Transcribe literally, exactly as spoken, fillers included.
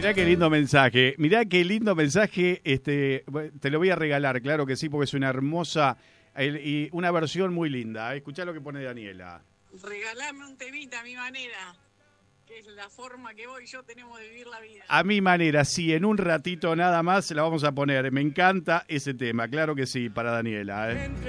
Mirá qué lindo mensaje, mirá qué lindo mensaje, este, te lo voy a regalar, claro que sí, porque es una hermosa el, y una versión muy linda. Escuchá lo que pone Daniela. Regalame un temita a mi manera, que es la forma que vos y yo tenemos de vivir la vida. A mi manera, sí, en un ratito nada más la vamos a poner. Me encanta ese tema, claro que sí, para Daniela, ¿eh?